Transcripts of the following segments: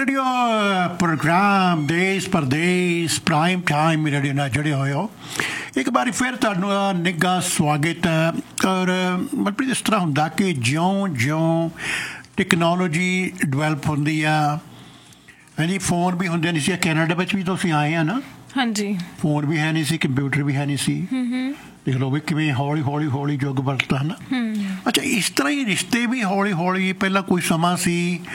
Radio programme देश परदेश prime time radio ਨਾਲ ਜੁੜੇ ਹੋਏ ਹੋ। ਇੱਕ ਵਾਰੀ ਫਿਰ ਤੁਹਾਡਾ ਨਿੱਘਾ ਸਵਾਗਤ ਹੈ। ਔਰ ਮਤਲਬ ਇਸ ਤਰ੍ਹਾਂ ਹੁੰਦਾ ਕਿ ਜਿਉਂ ਟੈਕਨੋਲੋਜੀ ਡਿਵੈਲਪ ਹੁੰਦੀ ਆ, ਹਾਂਜੀ ਫੋਨ ਵੀ ਹੁੰਦੇ ਨਹੀਂ ਸੀ। ਕੈਨੇਡਾ ਵਿੱਚ ਵੀ ਤੁਸੀਂ ਆਏ ਆ ਨਾ, ਹਾਂਜੀ ਫੋਨ ਵੀ ਹੈ ਨਹੀਂ ਸੀ, ਕੰਪਿਊਟਰ ਵੀ ਹੈ ਨਹੀਂ ਸੀ। ਦੇਖ ਲਓ ਵੀ ਕਿਵੇਂ ਹੌਲੀ ਹੌਲੀ ਹੌਲੀ ਯੁੱਗ ਬਦਲਦਾ ਹੈ ਨਾ। ਅੱਛਾ, ਇਸ ਤਰ੍ਹਾਂ ਹੀ ਰਿਸ਼ਤੇ ਵੀ ਹੌਲੀ ਹੌਲੀ, ਪਹਿਲਾਂ ਕੋਈ ਸਮਾਂ ਸੀ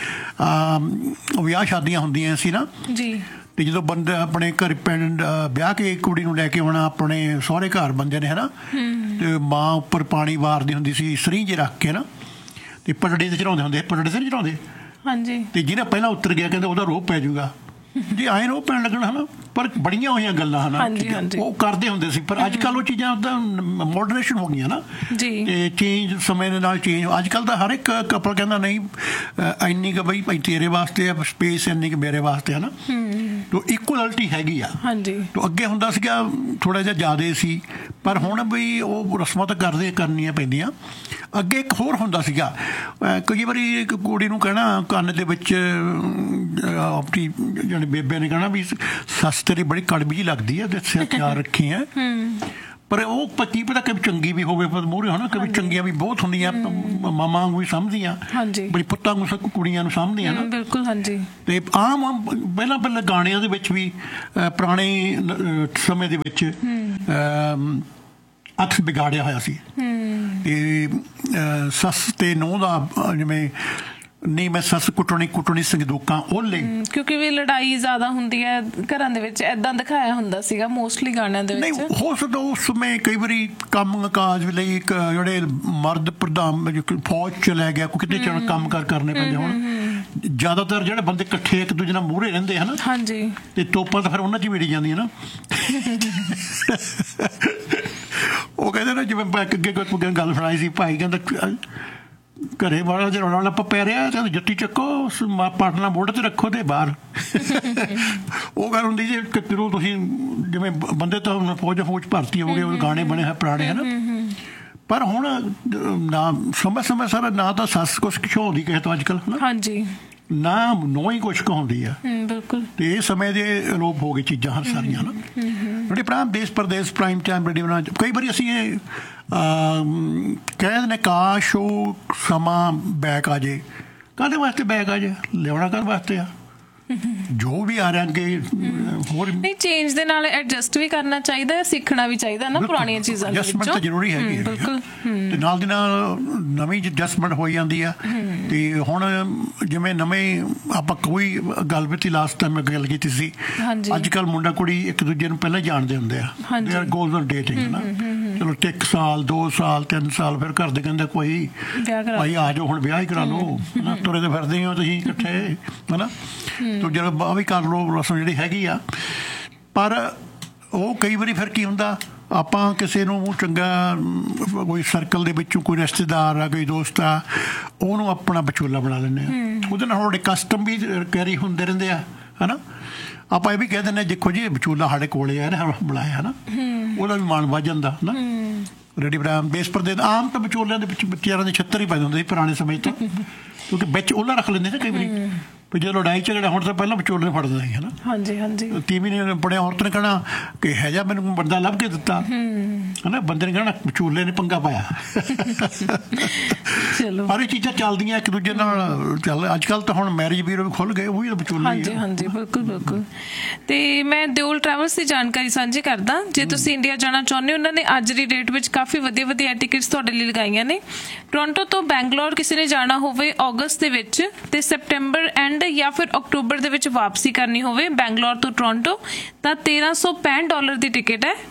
ਵਿਆਹ ਸ਼ਾਦੀਆਂ ਹੁੰਦੀਆਂ ਸੀ ਨਾ ਜੀ, ਅਤੇ ਜਦੋਂ ਬੰਦਾ ਆਪਣੇ ਘਰ ਪਿੰਡ ਵਿਆਹ ਕੇ ਕੁੜੀ ਨੂੰ ਲੈ ਕੇ ਆਉਣਾ ਆਪਣੇ ਸਹੁਰੇ ਘਰ ਬੰਦੇ ਨੇ ਹੈ ਨਾ, ਅਤੇ ਮਾਂ ਉੱਪਰ ਪਾਣੀ ਵਾਰਦੀ ਹੁੰਦੀ ਸੀ ਸਰੀਂ 'ਚ ਰੱਖ ਕੇ ਨਾ, ਅਤੇ ਪਟੜੇ 'ਤੇ ਚੜਾਉਂਦੇ ਹੁੰਦੇ, ਪਟੜੇ 'ਤੇ ਨਹੀਂ ਚੜਾਉਂਦੇ ਹਾਂਜੀ, ਅਤੇ ਜਿਹਨੇ ਪਹਿਲਾਂ ਉੱਤਰ ਗਿਆ ਕਹਿੰਦੇ ਉਹਦਾ ਰੋਹ ਪੈ ਜਾਊਗਾ ਜੀ, ਆਏ ਰੋਹ ਪੈਣ ਲੱਗਣਾ ਹੈ ਨਾ। ਪਰ ਬੜੀਆਂ ਹੋਈਆਂ ਗੱਲਾਂ ਹੈ ਨਾ, ਉਹ ਕਰਦੇ ਹੁੰਦੇ ਸੀ। ਪਰ ਅੱਜ ਕੱਲ੍ਹ ਉਹ ਚੀਜ਼ਾਂ ਤਾਂ ਮੋਡਰਨੇਸ਼ਨ ਹੋ ਗਈਆਂ ਨਾ, ਅਤੇ ਚੇਂਜ ਸਮੇਂ ਦੇ ਨਾਲ ਚੇਂਜ। ਅੱਜ ਕੱਲ੍ਹ ਤਾਂ ਹਰ ਇੱਕ ਕਪਲ ਕਹਿੰਦਾ ਨਹੀਂ ਇੰਨੀ ਕੁ ਬਈ ਤੇਰੇ ਵਾਸਤੇ ਆ ਸਪੇਸ, ਇੰਨੀ ਕੁ ਮੇਰੇ ਵਾਸਤੇ ਹੈ ਨਾ, ਤਾਂ ਇਕੁਅਲਿਟੀ ਹੈਗੀ ਆ। ਤਾਂ ਅੱਗੇ ਹੁੰਦਾ ਸੀਗਾ ਥੋੜ੍ਹਾ ਜਿਹਾ ਜ਼ਿਆਦਾ ਸੀ, ਪਰ ਹੁਣ ਵੀ ਉਹ ਰਸਮਾਂ ਤਾਂ ਕਰਨੀਆਂ ਪੈਂਦੀਆਂ। ਅੱਗੇ ਇੱਕ ਹੋਰ ਹੁੰਦਾ ਸੀਗਾ, ਕਈ ਵਾਰੀ ਇੱਕ ਕੁੜੀ ਨੂੰ ਕਹਿਣਾ ਕੰਨ ਦੇ ਵਿੱਚ ਆਪਣੀ ਜਾਣੀ ਬੇਬੇ ਨੇ ਕਹਿਣਾ ਵੀ ਸੱਸ ਤੇਰੀ ਬੜੀ ਕੜਵੀ ਜਿਹੀ ਲੱਗਦੀ ਹੈ, ਤੇ ਖਿਆਲ ਰੱਖੀ ਹੈ। ਪਰ ਉਹ ਕੀ ਪਤਾ ਕਦੇ ਚੰਗੀ ਵੀ ਹੋਵੇ, ਪਰ ਮੂਹਰੇ ਹੋਣਾ ਕਦੇ ਚੰਗੀਆਂ ਵੀ ਬਹੁਤ ਹੁੰਦੀਆਂ, ਮਾਮਾ ਵਾਂਗੂ ਵੀ ਸਮਝਦੀਆਂ, ਬੜੀ ਪੁੱਤਾਂ ਵਾਂਗੂ ਕੁੜੀਆਂ ਨੂੰ ਸਮਝਦੀਆਂ ਨਾ। ਬਿਲਕੁਲ ਹਾਂਜੀ। ਅਤੇ ਆਮ ਪਹਿਲਾਂ ਗਾਣਿਆਂ ਦੇ ਵਿੱਚ ਵੀ ਪੁਰਾਣੇ ਸਮੇਂ ਦੇ ਵਿੱਚ ਅਕਸ ਵਿਗਾੜਿਆ ਹੋਇਆ ਸੀ, ਅਤੇ ਸੱਸ ਅਤੇ ਨੂੰਹ ਦਾ ਜਿਵੇਂ ਨਹੀਂ ਮੈਂ ਸੱਸ ਕੁੱਟਣੀ ਸੰਦੂਕਾਂ ਓਲੇ, ਕਿਉਂਕਿ ਵੀ ਲੜਾਈ ਜ਼ਿਆਦਾ ਹੁੰਦੀ ਹੈ ਘਰਾਂ ਦੇ ਵਿੱਚ, ਏਦਾਂ ਦਿਖਾਇਆ ਹੁੰਦਾ ਸੀਗਾ ਮੋਸਟਲੀ ਗਾਣਿਆਂ ਦੇ ਵਿੱਚ। ਨਹੀਂ ਹੋ ਸਕਦਾ ਉਸ ਸਮੇਂ ਕਈ ਵਾਰੀ ਕੰਮ ਕਾਜ ਲਈ ਜਿਹੜੇ ਮਰਦ ਪ੍ਰਧਾਨ ਫੌਜ 'ਚ ਲੈ ਗਿਆ, ਕੋਈ ਕਿਤੇ ਕੰਮ ਕਰਨੇ ਪੈਂਦੇ। ਹੁਣ ਜ਼ਿਆਦਾਤਰ ਜਿਹੜੇ ਬੰਦੇ ਇਕੱਠੇ ਇੱਕ ਦੂਜੇ ਨਾਲ ਮੂਹਰੇ ਰਹਿੰਦੇ ਹਨ ਹਾਂਜੀ, ਅਤੇ ਤੋਪਾਂ ਤਾਂ ਫਿਰ ਉਹਨਾਂ 'ਚ ਵਿੜੀ ਜਾਂਦੀਆਂ ਨਾ। ਉਹ ਕਹਿੰਦੇ ਨਾ, ਜਿਵੇਂ ਅੱਗੇ ਗੱਲ ਸੁਣਾਈ ਸੀ, ਭਾਈ ਕਹਿੰਦਾ ਘਰੇ ਵਾਲਾ ਜੇ ਰੌਲਾ ਲੱਪਾ ਪੈ ਰਿਹਾ, ਕਹਿੰਦੇ ਜੁੱਤੀ ਚੱਕੋ ਪਾਟਣਾ ਬੋਰਡ 'ਤੇ ਰੱਖੋ ਅਤੇ ਬਾਹਰ। ਉਹ ਗੱਲ ਹੁੰਦੀ ਜੀ, ਜਦੋਂ ਤੁਸੀਂ ਜਿਵੇਂ ਬੰਦੇ ਤਾਂ ਫੌਜ ਭਰਤੀ ਹੋ ਗਏ, ਉਹ ਗਾਣੇ ਬਣੇ ਹੋਏ ਪੁਰਾਣੇ ਹੈ ਨਾ। ਪਰ ਹੁਣ ਨਾ ਸਮੇਂ ਸਾਰਾ ਨਾ ਤਾਂ ਸੱਸ ਕੁਛ ਕਹਾਉਂਦੀ ਕਿਸੇ ਤੋਂ ਅੱਜ ਕੱਲ੍ਹ ਹੈ ਨਾ, ਹਾਂਜੀ ਨਾ ਨੋ ਹੀ ਕੁਛ ਕਹਾਉਂਦੀ ਆ। ਬਿਲਕੁਲ। ਅਤੇ ਇਹ ਸਮੇਂ ਦੇ ਅਲੋਪ ਹੋ ਗਏ ਚੀਜ਼ਾਂ ਹਰ ਸਾਰੀਆਂ ਨਾ। ਜਿਹੜੇ ਪ੍ਰਾਈਮ ਦੇਸ਼ ਪ੍ਰਦੇਸ਼ ਪ੍ਰਾਈਮ ਟਾਈਮ ਰੇਡੀਓ ਨਾਲ ਕਈ ਵਾਰੀ ਅਸੀਂ ਇਹ ਕਹਿ ਦਿੰਦੇ ਕਾਸ਼ ਉਹ ਸਮਾਂ ਬੈਕ ਆ ਜਾਏ। ਕਾਹਦੇ ਵਾਸਤੇ ਬੈਕ ਆ ਜਾਏ? ਲਿਆਉਣਾ ਕਾਹਦੇ ਵਾਸਤੇ ਆ? ਜੋ ਵੀ ਆ ਰਿਹਾ ਅੱਗੇ ਹੋਰ ਨਹੀਂ, ਚੇਂਜ ਦੇ ਨਾਲ ਐਡਜਸਟ ਵੀ ਕਰਨਾ ਚਾਹੀਦਾ, ਸਿੱਖਣਾ ਵੀ ਚਾਹੀਦਾ ਨਾ ਪੁਰਾਣੀਆਂ ਚੀਜ਼ਾਂ। ਐਡਜਸਟਮੈਂਟ ਤਾਂ ਜ਼ਰੂਰੀ ਹੈਗੀ ਹੈ, ਬਿਲਕੁਲ। ਅਤੇ ਨਾਲ ਦੀ ਨਾਲ ਨਵੀਂ ਐਡਜਸਟਮੈਂਟ ਹੋਈ ਜਾਂਦੀ ਆ। ਅਤੇ ਹੁਣ ਜਿਵੇਂ ਨਵੇਂ ਆਪਾਂ ਕੋਈ ਗੱਲ ਵਿੱਚ ਲਾਸਟ ਟਾਈਮ ਮੈਂ ਗੱਲ ਕੀਤੀ ਸੀ, ਅੱਜ ਕੱਲ੍ਹ ਮੁੰਡਾ ਕੁੜੀ ਇੱਕ ਦੂਜੇ ਨੂੰ ਪਹਿਲਾਂ ਹੀ ਜਾਣਦੇ ਹੁੰਦੇ ਆ, they are goes on dating ਹੈ ਨਾ। ਚਲੋ 1 ਸਾਲ 2 ਸਾਲ 3 ਸਾਲ ਫਿਰ ਘਰ ਦੇ ਕਹਿੰਦੇ ਕੋਈ ਭਾਈ ਆ ਜਾਓ ਹੁਣ ਵਿਆਹ ਹੀ ਕਰਾ ਲਓ ਹੈ ਨਾ, ਤੁਰੇ ਤਾਂ ਫਿਰਦੇ ਹੋ ਤੁਸੀਂ ਇਕੱਠੇ ਹੈ ਨਾ, ਤੋ ਜਦੋਂ ਆਹ ਵੀ ਕਰ ਲਓ ਰਸਮ ਜਿਹੜੀ ਹੈਗੀ ਆ। ਪਰ ਉਹ ਕਈ ਵਾਰੀ ਫਿਰ ਕੀ ਹੁੰਦਾ, ਆਪਾਂ ਕਿਸੇ ਨੂੰ ਚੰਗਾ ਕੋਈ ਸਰਕਲ ਦੇ ਵਿੱਚੋਂ ਕੋਈ ਰਿਸ਼ਤੇਦਾਰ ਆ, ਕੋਈ ਦੋਸਤ ਆ, ਉਹਨੂੰ ਆਪਣਾ ਵਿਚੋਲਾ ਬਣਾ ਲੈਂਦੇ ਹਾਂ। ਉਹਦੇ ਨਾਲ ਤੁਹਾਡੇ ਕਸਟਮ ਵੀ ਕੈਰੀ ਹੁੰਦੇ ਰਹਿੰਦੇ ਆ ਹੈ ਨਾ। ਆਪਾਂ ਇਹ ਵੀ ਕਹਿ ਦਿੰਦੇ ਦੇਖੋ ਜੀ ਵਿਚੋਲਾ ਸਾਡੇ ਕੋਲ ਆ ਬੁਲਾਇਆ ਹੈ ਨਾ, ਉਹਦਾ ਵੀ ਮਾਣ ਵੱਧ ਜਾਂਦਾ ਹੈ ਨਾ। ਰੇਡੀ ਬਰਾਮ ਦੇਸ਼ ਪ੍ਰਦੇਸ਼ ਆਮ ਤਾਂ ਵਿਚੋਲਿਆਂ ਦੇ ਵਿੱਚ ਵਿਚਾਰਿਆਂ ਦੇ 76 ਹੀ ਪੈਂਦੇ ਹੁੰਦੇ ਸੀ ਪੁਰਾਣੇ ਸਮੇਂ 'ਚ, ਕਿਉਂਕਿ ਵਿੱਚ ਉਹਲਾ ਰੱਖ ਲੈਂਦੇ ਨਾ ਕਈ ਵਾਰੀ। ਵੀ ਜਦੋਂ ਲੜਾਈ ਝਗੜਾ ਹੁਣ ਤਾਂ ਪਹਿਲਾਂ ਵਿਚੋਲੇ ਨੂੰ ਫੜਦਾ ਸੀ ਹੈ ਨਾ। ਹਾਂਜੀ ਹਾਂਜੀ। ਟੀਵੀ ਨੇ ਬੜਿਆ ਔਰਤ ਨੇ ਕਹਿਣਾ ਕਿ ਹੈ ਜਾ ਮੈਨੂੰ ਬੰਦਾ ਲੱਭ ਕੇ ਦਿੱਤਾ ਹੈ ਨਾ, ਬੰਦੇ ਨੇ ਕਹਿਣਾ ਵਿਚੋਲੇ ਨੇ ਪੰਗਾ ਪਾਇਆ। ਚਲੋ ਪਰ ਇਹ ਚੀਜ਼ਾਂ ਚੱਲਦੀਆਂ ਇੱਕ ਦੂਜੇ ਨਾਲ ਚੱਲ। ਅੱਜ ਕੱਲ੍ਹ ਤਾਂ ਹੁਣ ਮੈਰਿਜ ਬਿਊਰੋ ਵੀ ਖੁੱਲ੍ਹ ਗਏ, ਉਹ ਵੀ ਵਿਚੋਲੇ। ਹਾਂਜੀ ਹਾਂਜੀ ਬਿਲਕੁਲ ਬਿਲਕੁਲ। ਅਤੇ ਮੈਂ ਦਿਓਲ ਟਰੈਵਲਸ ਦੀ ਜਾਣਕਾਰੀ ਸਾਂਝੀ ਕਰਦਾ। ਜੇ ਤੁਸੀਂ ਇੰਡੀਆ ਜਾਣਾ ਚਾਹੁੰਦੇ ਹੋ, ਉਹਨਾਂ ਨੇ ਅੱਜ ਦੀ ਡੇਟ ਵਿੱਚ ਕਾਫੀ ਵਧੀਆ ਵਧੀਆ ਟਿਕਟਸ ਤੁਹਾਡੇ ਲਈ ਲਗਾਈਆਂ ਨੇ। ਟੋਰਾਂਟੋ ਤੋਂ ਬੈਂਗਲੌਰ ਕਿਸੇ ਨੇ ਜਾਣਾ ਹੋਵੇ ਅਗਸਤ ਦੇ ਵਿੱਚ, ਅਤੇ ਸੈਪਟੈਂਬਰ ਐਂਡ ਜਾਂ ਫਿਰ ਅਕਤੂਬਰ ਦੇ ਵਿੱਚ ਵਾਪਸੀ ਕਰਨੀ ਹੋਵੇ ਬੈਂਗਲੌਰ ਤੋਂ ਟੋਰਾਂਟੋ, ਤਾਂ $1365 ਦੀ ਟਿਕਟ ਹੈ।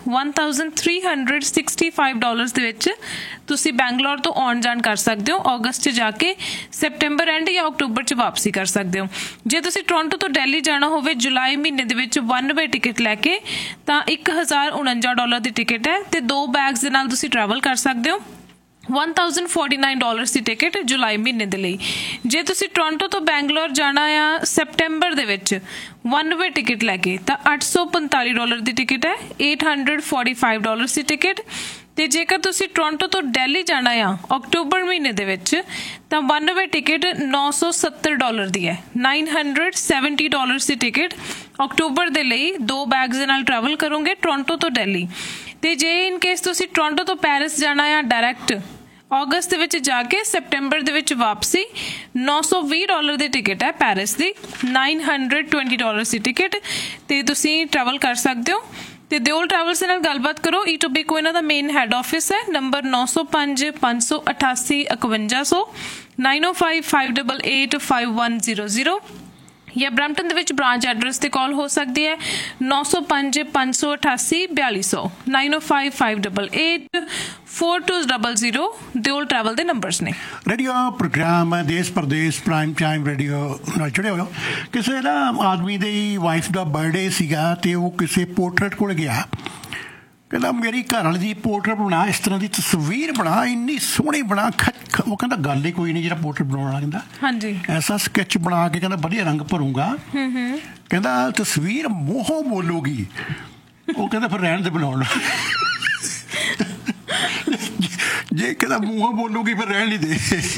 $1365 ਦੇ ਵਿੱਚ ਤੁਸੀਂ ਬੈਂਗਲੌਰ ਤੋਂ ਆਉਣ ਜਾਣ ਕਰ ਸਕਦੇ ਹੋ। ਅਗਸਤ 'ਚ ਜਾ ਕੇ ਸੈਪਟੈਂਬਰ ਐਂਡ ਜਾਂ ਅਕਤੂਬਰ 'ਚ ਵਾਪਸੀ ਕਰ ਸਕਦੇ ਹੋ। ਜੇ ਤੁਸੀਂ ਟੋਰਾਂਟੋ ਤੋਂ ਦਿੱਲੀ ਜਾਣਾ ਹੋਵੇ ਜੁਲਾਈ ਮਹੀਨੇ ਦੇ ਵਿੱਚ 1 ਵੇ ਟਿਕਟ ਲੈ ਕੇ, ਤਾਂ $1049 ਦੀ ਟਿਕਟ ਹੈ, ਅਤੇ 2 ਬੈਗਸ ਦੇ ਨਾਲ ਤੁਸੀਂ ਟਰੈਵਲ ਕਰ ਸਕਦੇ ਹੋ। $1049 ਦੀ ਟਿਕਟ ਜੁਲਾਈ ਮਹੀਨੇ ਦੇ ਲਈ। ਜੇ ਤੁਸੀਂ ਟੋਰਾਂਟੋ ਤੋਂ ਬੈਂਗਲੌਰ ਜਾਣਾ ਆ ਸੈਪਟੈਂਬਰ ਦੇ ਵਿੱਚ 1 ਵੇ ਟਿਕਟ ਲੈ ਕੇ, ਤਾਂ $845 ਦੀ ਟਿਕਟ ਹੈ। $845 ਦੀ ਟਿਕਟ ਤੇ ਜੇਕਰ ਤੁਸੀਂ ਟੋਰਾਂਟੋ ਤੋਂ ਦਿੱਲੀ ਜਾਣਾ ਆ ਅਕਤੂਬਰ ਮਹੀਨੇ ਦੇ ਵਿੱਚ ਤਾਂ 1 ਵੇ ਟਿਕਟ $970 ਦੀ ਹੈ। $970 ਦੀ ਟਿਕਟ ਅਕਤੂਬਰ ਦੇ ਲਈ 2 ਬੈਗਸ ਦੇ ਨਾਲ ਟਰੈਵਲ ਕਰੋਗੇ ਟੋਰਾਂਟੋ ਤੋਂ ਦਿੱਲੀ। ਤੇ ਜੇ ਇਨ ਕੇਸ ਤੁਸੀਂ ਟੋਰਾਂਟੋ ਤੋਂ ਪੈਰਿਸ ਜਾਣਾ ਆ ਡਾਇਰੈਕਟ ਅਗਸਤ ਦੇ ਵਿੱਚ ਜਾ ਕੇ ਸੈਪਟੈਂਬਰ ਦੇ ਵਿੱਚ ਵਾਪਸੀ $920 ਦੀ ਟਿਕਟ ਹੈ ਪੈਰਿਸ ਦੀ, $920 ਦੀ ਟਿਕਟ ਤੇ ਤੁਸੀਂ ਟਰੈਵਲ ਕਰ ਸਕਦੇ ਹੋ। ਤੇ ਦਿਓਲ ਟਰੈਵਲਸ ਦੇ ਨਾਲ ਗੱਲਬਾਤ ਕਰੋ। ਈਟੋਬੀਕੋ ਇਹਨਾਂ ਦਾ ਮੇਨ ਹੈਡ ਆਫਿਸ ਹੈ। ਨੰਬਰ 905 588 5100 905 588 5100 ਜਾਂ ਬਰੈਂਪਟਨ ਦੇ ਵਿੱਚ ਬ੍ਰਾਂਚ ਐਡਰੈਸ ਤੇ ਕਾਲ ਹੋ ਸਕਦੀ ਹੈ 905 588 4200 905 588 4200 ਦਿਓਲ ਟਰੈਵਲ ਦੇ ਨੰਬਰਸ ਨੇ। ਰੇਡੀਓ ਪ੍ਰੋਗਰਾਮ ਦੇਸ਼ ਪ੍ਰਦੇਸ਼ ਪ੍ਰਾਈਮ ਟਾਈਮ ਰੇਡੀਓ ਨਾਲ ਜੁੜੇ ਹੋਏ ਹੋ। ਕਿਸੇ ਨਾ ਆਦਮੀ ਦੀ ਵਾਈਫ ਦਾ ਬਰਥਡੇ ਸੀਗਾ ਤੇ ਉਹ ਕਿਸੇ ਪੋਰਟਰੇਟ ਕੋਲ ਗਿਆ, ਕਹਿੰਦਾ ਮੇਰੀ ਘਰ ਵਾਲੀ ਦੀ ਪੋਰਟਰੇਟ ਬਣਾ, ਇਸ ਤਰ੍ਹਾਂ ਦੀ ਤਸਵੀਰ ਬਣਾ, ਇੰਨੀ ਸੋਹਣੀ ਬਣਾ। ਉਹ ਕਹਿੰਦਾ ਗੱਲ ਹੀ ਕੋਈ ਨਹੀਂ ਜਿਹੜਾ ਪੋਰਟਰੇਟ ਬਣਾਉਣ ਵਾਲਾ, ਕਹਿੰਦਾ ਹਾਂਜੀ ਐਸਾ ਸਕੈਚ ਬਣਾ ਕੇ ਕਹਿੰਦਾ ਵਧੀਆ ਰੰਗ ਭਰੂੰਗਾ। ਕਹਿੰਦਾ ਤਸਵੀਰ ਮੂੰਹੋਂ ਬੋਲੂਗੀ। ਉਹ ਕਹਿੰਦਾ ਫਿਰ ਰਹਿਣ ਦੇ ਬਣਾਉਣ, ਜੇ ਕਹਿੰਦਾ ਮੂੰਹੋਂ ਬੋਲੂਗੀ ਫਿਰ ਰਹਿਣ ਨਹੀਂ ਦੇ।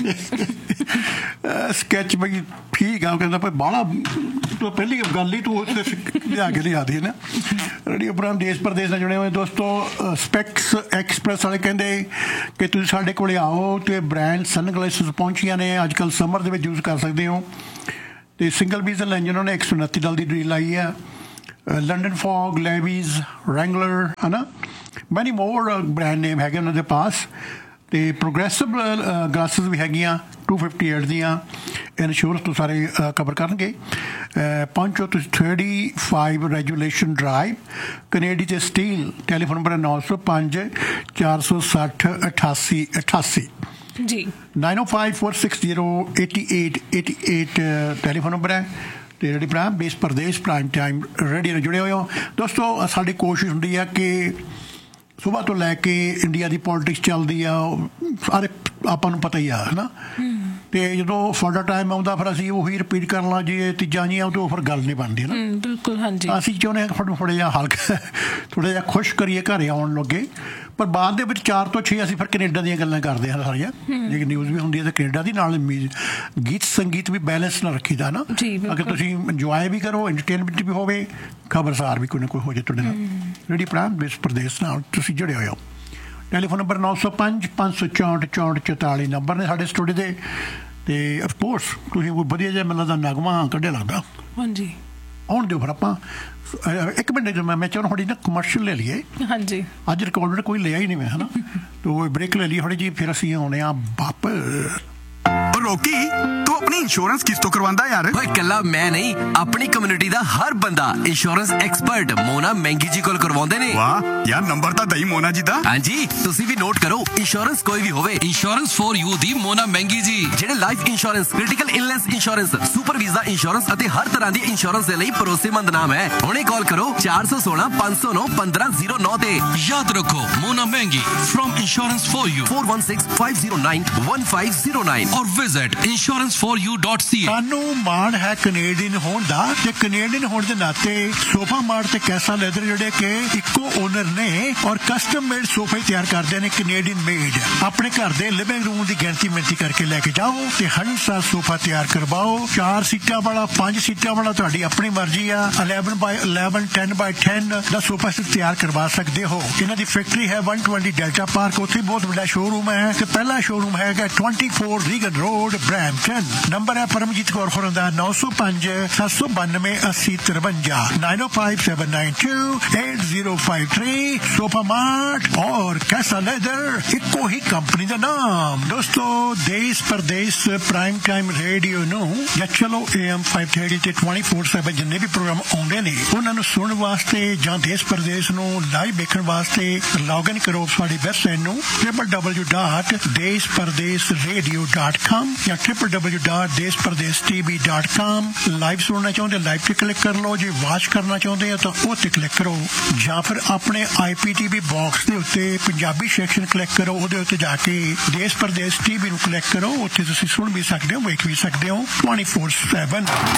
ਸਕੈਚ ਬਈ ਠੀਕ ਆ, ਕਹਿੰਦਾ ਪਰ ਬਾਹਲਾ ਤੂੰ ਪਹਿਲੀ ਗੱਲ ਹੀ ਤੂੰ ਲਿਆ ਕੇ ਲਿਆ ਦੇ ਨਾ। ਰੇਡੀਓ ਪ੍ਰੋਗਰਾਮ ਦੇਸ਼ ਪ੍ਰਦੇਸ਼ ਨਾਲ ਜੁੜੇ ਹੋਏ ਦੋਸਤੋ। ਸਪੈਕਸ ਐਕਸਪ੍ਰੈਸ ਵਾਲੇ ਕਹਿੰਦੇ ਕਿ ਤੁਸੀਂ ਸਾਡੇ ਕੋਲ ਆਓ ਤੇ ਬ੍ਰਾਂਡ ਸਨਗਲਾਸਿਸ ਪਹੁੰਚੀਆਂ ਨੇ, ਅੱਜ ਕੱਲ੍ਹ ਸਮਰ ਦੇ ਵਿੱਚ ਯੂਜ਼ ਕਰ ਸਕਦੇ ਹੋ। ਤੇ ਸਿੰਗਲ ਬੀਜ਼ਲ ਇੰਜਨ ਉਹਨਾਂ ਨੇ $129 ਦੀ ਡੀਲ ਲਾਈ ਹੈ। ਲੰਡਨ ਫੌਗ, ਲੈਵੀਜ਼, ਰੈਂਗਲਰ ਹੈ ਨਾ, ਮੈਨੀ ਮੋਰ ਬ੍ਰਾਂਡ ਨੇਮ ਹੈਗੇ ਉਹਨਾਂ ਦੇ ਪਾਸ। ਤੇ ਪ੍ਰੋਗਰੈਸਿਵ ਗਲਾਸਿਸ ਵੀ ਹੈਗੀਆਂ 258 ਦੀਆਂ। ਇੰਸ਼ੋਰੈਂਸ ਤੋਂ ਸਾਰੇ ਕਵਰ ਕਰਨਗੇ। ਪਹੁੰਚੋ ਤੁਸੀਂ 35 ਰੈਜੂਲੇਸ਼ਨ ਡਰਾਈਵ, ਕਨੇਡੀ ਤੇ ਸਟੀਲ। ਟੈਲੀਫੋਨ ਨੰਬਰ 905 460 8888 ਜੀ, 905 460 8888 ਟੈਲੀਫੋਨ ਨੰਬਰ ਹੈ। ਤੇ ਰੇਡੀਓ ਪ੍ਰੋਗਰਾਮ ਦੇਸ਼ ਪ੍ਰਦੇਸ਼ ਪ੍ਰਾਈਮ ਟਾਈਮ ਰੇਡੀਓ ਨਾਲ ਜੁੜੇ ਹੋਏ ਹੋ ਦੋਸਤੋ। ਸਾਡੀ ਕੋਸ਼ਿਸ਼ ਹੁੰਦੀ ਹੈ ਕਿ ਸੁਬਾਹ ਤੋਂ ਲੈ ਕੇ ਇੰਡੀਆ ਦੀ ਪੋਲਿਟਿਕਸ ਚੱਲਦੀ ਆ, ਸਾਰੇ ਆਪਾਂ ਨੂੰ ਪਤਾ ਹੀ ਆ, ਹੈ ਨਾ। ਤੇ ਜਦੋਂ ਸਾਡਾ ਟਾਈਮ ਆਉਂਦਾ ਫਿਰ ਅਸੀਂ ਉਹੀ ਰਿਪੀਟ ਕਰਨ ਲੱਗ ਜਾਈਏ ਤੀਜਾਂ ਜੀਆਂ, ਉਹ ਫਿਰ ਗੱਲ ਨਹੀਂ ਬਣਦੀ ਨਾ। ਬਿਲਕੁਲ ਹਾਂਜੀ, ਅਸੀਂ ਚਾਹੁੰਦੇ ਹਾਂ ਕਿ ਥੋੜ੍ਹਾ ਜਿਹਾ ਹਲਕਾ, ਥੋੜ੍ਹਾ ਜਿਹਾ ਖੁਸ਼ ਕਰੀਏ ਘਰੇ ਆਉਣ ਲੱਗੇ। ਪਰ ਬਾਅਦ ਦੇ ਵਿੱਚ 4 ਤੋਂ 6 ਅਸੀਂ ਫਿਰ ਕੈਨੇਡਾ ਦੀਆਂ ਗੱਲਾਂ ਕਰਦੇ ਹਾਂ ਸਾਰੀਆਂ। ਜੇ ਨਿਊਜ਼ ਵੀ ਹੁੰਦੀ ਹੈ ਤਾਂ ਕੈਨੇਡਾ ਦੀ ਨਾਲ ਗੀਤ ਸੰਗੀਤ ਵੀ ਬੈਲੈਂਸ ਨਾਲ ਰੱਖੀਦਾ ਨਾ। ਅਗਰ ਤੁਸੀਂ ਇੰਜੋਏ ਵੀ ਕਰੋ, ਇੰਟਰਟੇਨਮੈਂਟ ਵੀ ਹੋਵੇ, ਖਬਰਸਾਰ ਵੀ ਕੋਈ ਨਾ ਕੋਈ ਹੋ ਜਾਏ ਤੁਹਾਡੇ ਨਾਲ। ਰੇਡੀਓ ਪ੍ਰੋਗਰਾਮ ਦੇਸ਼ ਪ੍ਰਦੇਸ਼ ਨਾਲ ਤੁਸੀਂ ਜੁੜੇ ਹੋਏ ਹੋ। ਟੈਲੀਫੋਨ ਨੰਬਰ 905 564 44 ਨੰਬਰ ਨੇ ਸਾਡੇ ਸਟੂਡੀਓ ਦੇ। ਤੇ ਅਫਕੋਰਸ ਤੁਸੀਂ ਕੋਈ ਵਧੀਆ ਜਿਹਾ ਮੈਨੂੰ ਲੱਗਦਾ ਨਗਮਾ ਕੱਢਿਆ ਲੱਗਦਾ। ਹਾਂਜੀ ਆਉਣ ਦਿਓ ਫਿਰ ਆਪਾਂ 1 ਮਿੰਟ ਮੈਂ ਚਾਹੁੰਦਾ ਥੋੜੀ ਨਾ ਕਮਰਸ਼ੀਅਲ ਲੈ ਲਈਏ। ਹਾਂਜੀ ਅੱਜ ਰਿਕਾਰਡ ਕੋਈ ਲਿਆ ਹੀ ਨਹੀਂ ਮੈਂ, ਹੈ ਨਾ। ਤੋ ਬ੍ਰੇਕ ਲੈ ਲਈਏ ਥੋੜੀ ਜੀ, ਫਿਰ ਅਸੀਂ ਆਉਣੇ ਆ ਵਾਪਸ। ਰੋਕੀ ਤੂੰ ਆਪਣੀ ਇੰਸ਼ੋਰੈਂਸ ਕਿਸ ਤੋਂ ਕਰਵਾਉਂਦਾ ਯਾਰ? ਓਏ ਕੱਲਾ ਮੈਂ ਨਹੀਂ, ਆਪਣੀ ਕਮਿਊਨਿਟੀ ਦਾ ਹਰ ਬੰਦਾ ਇੰਸ਼ੋਰੈਂਸ ਐਕਸਪਰਟ ਮੋਨਾ ਮਹਿੰਗੀ ਜੀ ਕੋਲ ਕਰਵਾਉਂਦੇ ਨੇ। ਵਾਹ ਯਾਰ, ਨੰਬਰ ਤਾਂ ਦਈ ਮੋਨਾ ਜੀ ਦਾ। ਹਾਂਜੀ ਤੁਸੀਂ ਵੀ ਨੋਟ ਕਰੋ, ਇੰਸ਼ੋਰੈਂਸ ਕੋਈ ਵੀ ਹੋਵੇ, ਇੰਸ਼ੋਰੈਂਸ ਫॉर ਯੂ ਦੀ ਮੋਨਾ ਮਹਿੰਗੀ ਜੀ, ਜਿਹੜੇ life insurance, critical illness insurance, super visa insurance ਅਤੇ ਹਰ ਤਰ੍ਹਾਂ ਦੀ ਇੰਸ਼ੋਰੈਂਸ ਦੇ ਲਈ ਭਰੋਸੇਮੰਦ ਨਾਮ ਹੈ। ਹੁਣੇ ਕਾਲ ਕਰੋ 416 509 1509 ਤੇ। ਯਾਦ ਰੱਖੋ ਮੋਨਾ ਮਹਿੰਗੀ from insurance for you 416 509 1509 or visit insuranceforyou.ca। ਸਾਨੂੰ ਮਾਣ ਹੈ ਕੈਨੇਡੀਅਨ ਹੋਣ ਦਾ, ਤੇ ਕੈਨੇਡੀਅਨ ਹੋਣ ਦੇ ਨਾਤੇ ਸੋਫਾ ਮਾਰਟ ਤੇ ਕੈਸਾ ਲੈਦਰ ਜਿਹੜੇ ਕਿ ਇੱਕੋ ਓਨਰ ਨੇ ਔਰ ਕਸਟਮ ਮੇਡ ਸੋਫੇ ਤਿਆਰ ਕਰਦੇ ਨੇ, ਕੈਨੇਡੀਅਨ ਮੇਡ। ਆਪਣੇ ਘਰ ਦੇ ਲਿਵਿੰਗ ਰੂਮ ਦੀ ਗਿਣਤੀ ਕਰਕੇ ਲੈ ਕੇ ਜਾਓ ਤੇ ਹੰਸਾ ਸੋਫਾ ਤਿਆਰ ਕਰਵਾਓ। 4 ਸੀਟਾਂ ਵਾਲਾ, 5 ਸੀਟਾਂ ਵਾਲਾ, ਤੁਹਾਡੀ ਆਪਣੀ ਮਰਜ਼ੀ ਆ। 11x11 10x10 ਦਾ ਸੋਫਾ ਤਿਆਰ ਕਰਵਾ ਸਕਦੇ ਹੋ। ਇਹਨਾਂ ਦੀ ਫੈਕਟਰੀ ਹੈ 120 ਡੈਲਟਾ ਪਾਰਕ, ਉੱਥੇ ਬਹੁਤ ਵੱਡਾ ਸ਼ੋਰੂਮ ਹੈ। ਤੇ ਪਹਿਲਾ ਸ਼ੋਰੂਮ ਹੈਗਾ 24 ਰੀਗਨ ਰੋਡ ਬ੍ਰੈਂਪਟਨ। ਨੰਬਰ ਹੈ ਪਰਮਜੀਤ ਕੌਰ ਹੋਰਾਂ ਦਾ 905 792 8053 905 792 8053। ਸੋਫਾ ਮਾਰਟ ਔਰ ਕੈਸਾ ਲੈਦਰ, ਇੱਕੋ ਹੀ ਕੰਪਨੀ ਦਾ ਨਾਮ। ਦੋਸਤੋ ਦੇਸ਼ ਪ੍ਰਦੇਸ਼ ਪ੍ਰਾਈਮ ਟਾਈਮ ਰੇਡੀਓ ਨੂੰ ਜਾਂ ਚਲੋ AM 530 ਤੇ 24/7 ਜਿੰਨੇ ਵੀ ਪ੍ਰੋਗਰਾਮ ਆਉਂਦੇ ਨੇ ਉਹਨਾਂ ਨੂੰ ਸੁਣਨ ਵਾਸਤੇ ਜਾਂ ਦੇਸ਼ ਪ੍ਰਦੇਸ਼ ਨੂੰ ਲਾਈਵ ਦੇਖਣ ਵਾਸਤੇ ਲੌਗਇਨ ਕਰੋ ਸਾਡੀ ਵੈਬਸਾਈਟ ਨੂੰ www.deshpardeshradio.com ਜਾਂ www.deshpardeshtv.com। ਲਾਈਵ ਸੁਣਨਾ ਚਾਹੁੰਦੇ ਲਾਈਵ ਤੇ ਕਲਿੱਕ ਕਰ ਲਓ, ਜੇ ਵਾਚ ਕਰਨਾ ਚਾਹੁੰਦੇ ਆ ਤਾਂ ਉਹ ਤੇ ਕਲਿੱਕ ਕਰੋ, ਜਾਂ ਫਿਰ ਆਪਣੇ IPTV ਬਾਕਸ ਦੇ ਉੱਤੇ ਪੰਜਾਬੀ ਸੈਕਸ਼ਨ ਕਲਿੱਕ ਕਰੋ, ਉਹਦੇ ਉੱਤੇ ਜਾ ਕੇ ਦੇਸ਼ ਪ੍ਰਦੇਸ਼ TV ਨੂੰ ਕਲਿੱਕ ਕਰੋ, ਉੱਥੇ ਤੁਸੀਂ ਸੁਣ ਵੀ ਸਕਦੇ ਹੋ, ਵੇਖ ਵੀ ਸਕਦੇ ਹੋ 24/7।